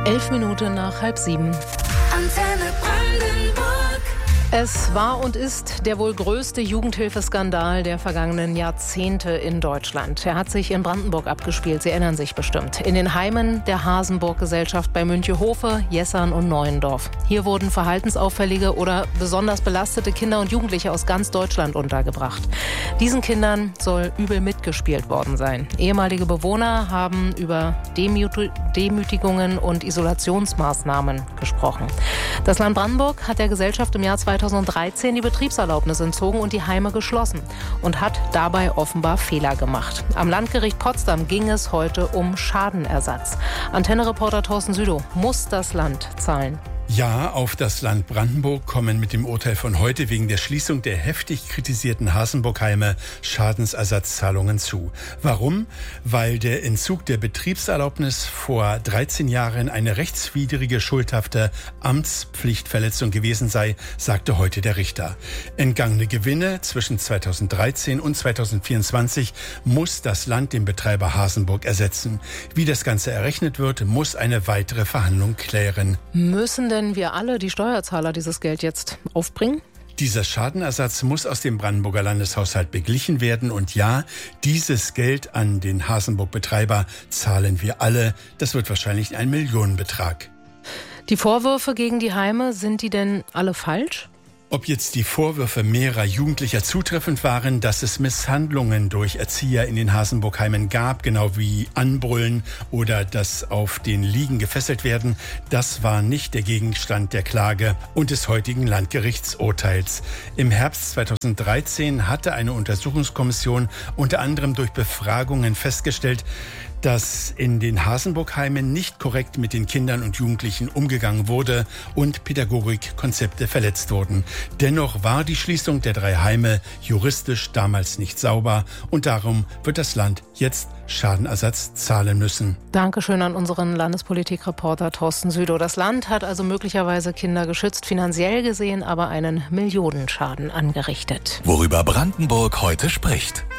11 Minuten nach 6:30. Antenne Brandenburg. Es war und ist der wohl größte Jugendhilfeskandal der vergangenen Jahrzehnte in Deutschland. Er hat sich in Brandenburg abgespielt, Sie erinnern sich bestimmt. In den Heimen der Hasenburg-Gesellschaft bei Münchehofe, Jessern und Neuendorf. Hier wurden verhaltensauffällige oder besonders belastete Kinder und Jugendliche aus ganz Deutschland untergebracht. Diesen Kindern soll übel mitgespielt worden sein. Ehemalige Bewohner haben über Demütigungen und Isolationsmaßnahmen gesprochen. Das Land Brandenburg hat der Gesellschaft im Jahr 2013 die Betriebserlaubnis entzogen und die Heime geschlossen und hat dabei offenbar Fehler gemacht. Am Landgericht Potsdam ging es heute um Schadenersatz. Antenne-Reporter Thorsten Südow: Muss das Land zahlen? Ja, auf das Land Brandenburg kommen mit dem Urteil von heute wegen der Schließung der heftig kritisierten Hasenburg-Heime Schadensersatzzahlungen zu. Warum? Weil der Entzug der Betriebserlaubnis vor 13 Jahren eine rechtswidrige, schuldhafte Amtspflichtverletzung gewesen sei, sagte heute der Richter. Entgangene Gewinne zwischen 2013 und 2024 muss das Land dem Betreiber Hasenburg ersetzen. Wie das Ganze errechnet wird, muss eine weitere Verhandlung klären. Müssen denn wir alle, die Steuerzahler, dieses Geld jetzt aufbringen? Dieser Schadenersatz muss aus dem Brandenburger Landeshaushalt beglichen werden. Und ja, dieses Geld an den Hasenburg-Betreiber zahlen wir alle. Das wird wahrscheinlich ein Millionenbetrag. Die Vorwürfe gegen die Heime, sind die denn alle falsch? Ob jetzt die Vorwürfe mehrerer Jugendlicher zutreffend waren, dass es Misshandlungen durch Erzieher in den Hasenburg-Heimen gab, genau wie Anbrüllen oder das auf den Liegen gefesselt werden, das war nicht der Gegenstand der Klage und des heutigen Landgerichtsurteils. Im Herbst 2013 hatte eine Untersuchungskommission unter anderem durch Befragungen festgestellt, dass in den Hasenburg-Heimen nicht korrekt mit den Kindern und Jugendlichen umgegangen wurde und Pädagogikkonzepte verletzt wurden. Dennoch war die Schließung der 3 Heime juristisch damals nicht sauber und darum wird das Land jetzt Schadenersatz zahlen müssen. Dankeschön an unseren Landespolitikreporter Thorsten Südow. Das Land hat also möglicherweise Kinder geschützt, finanziell gesehen aber einen Millionenschaden angerichtet. Worüber Brandenburg heute spricht.